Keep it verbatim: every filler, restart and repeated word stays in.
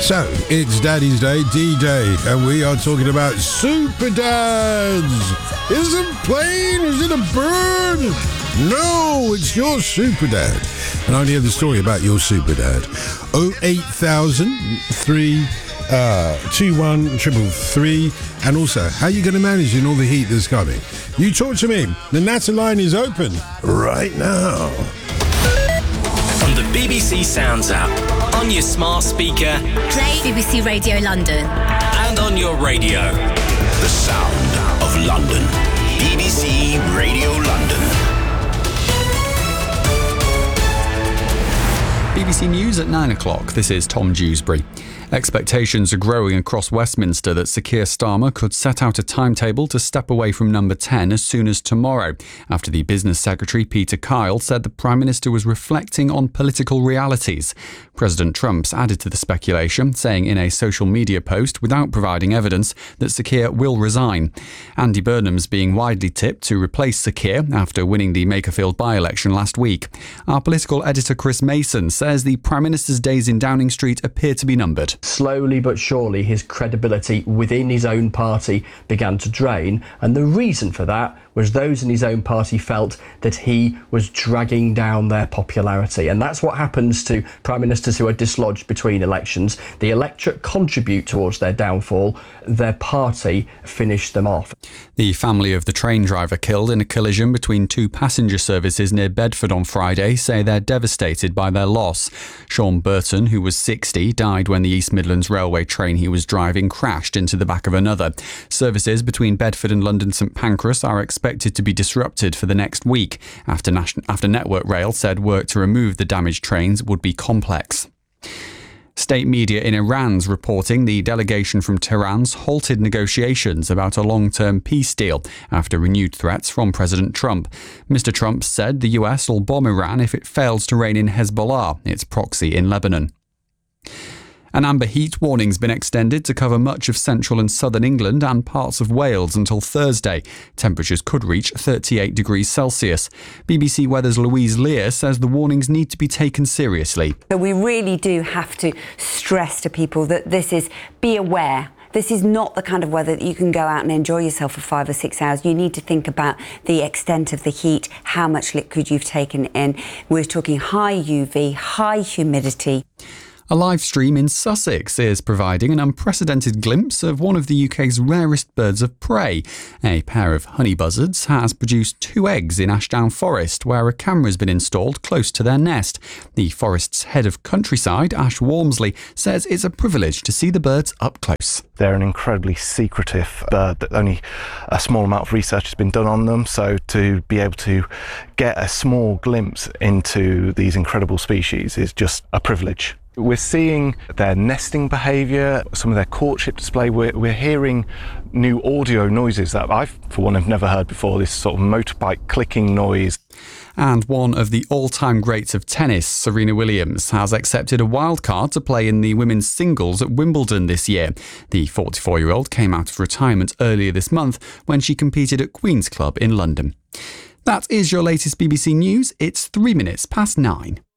So, it's Daddy's Day, D-Day, and we are talking about super dads. Is it a plane? Is it a bird? No, it's your super dad. And I want to hear the story about your super dad. oh eight thousand three uh, two one triple three. And also, how are you going to manage in all the heat that's coming? You talk to me. The Natter line is open right now. From the B B C Sounds app, on your smart speaker, play B B C Radio London, and on your radio. The sound of London. B B C Radio London. B B C News at nine o'clock. This is Tom Dewsbury. Expectations are growing across Westminster that Sir Keir Starmer could set out a timetable to step away from number ten as soon as tomorrow, after the Business Secretary Peter Kyle said the Prime Minister was reflecting on political realities. President Trump's added to the speculation, saying in a social media post, without providing evidence, that Sir Keir will resign. Andy Burnham's being widely tipped to replace Sir Keir after winning the Makerfield by-election last week. Our political editor Chris Mason says the Prime Minister's days in Downing Street appear to be numbered. Slowly but surely his credibility within his own party began to drain, and the reason for that was those in his own party felt that he was dragging down their popularity. And that's what happens to prime ministers who are dislodged between elections. The electorate contribute towards their downfall. Their party finish them off. The family of the train driver killed in a collision between two passenger services near Bedford on Friday say they're devastated by their loss. Sean Burton, who was sixty, died when the East Midlands Railway train he was driving crashed into the back of another. Services between Bedford and London St Pancras are expected to be disrupted for the next week after, National, after Network Rail said work to remove the damaged trains would be complex. State media in Iran's reporting the delegation from Tehran's halted negotiations about a long-term peace deal after renewed threats from President Trump. Mister Trump said the U S will bomb Iran if it fails to rein in Hezbollah, its proxy in Lebanon. An amber heat warning's been extended to cover much of central and southern England and parts of Wales until Thursday. Temperatures could reach thirty-eight degrees Celsius. B B C Weather's Louise Lear says the warnings need to be taken seriously. So we really do have to stress to people that this is, be aware. This is not the kind of weather that you can go out and enjoy yourself for five or six hours. You need to think about the extent of the heat, how much liquid you've taken in. We're talking high U V, high humidity. A live stream in Sussex is providing an unprecedented glimpse of one of the U K's rarest birds of prey. A pair of honey buzzards has produced two eggs in Ashdown Forest, where a camera has been installed close to their nest. The forest's head of countryside, Ash Walmsley, says it's a privilege to see the birds up close. They're an incredibly secretive bird that only a small amount of research has been done on them, so to be able to get a small glimpse into these incredible species is just a privilege. We're seeing their nesting behaviour, some of their courtship display. We're, we're hearing new audio noises that I, for one, have never heard before, this sort of motorbike clicking noise. And one of the all-time greats of tennis, Serena Williams, has accepted a wild card to play in the women's singles at Wimbledon this year. The forty-four-year-old came out of retirement earlier this month when she competed at Queen's Club in London. That is your latest B B C News. It's three minutes past nine.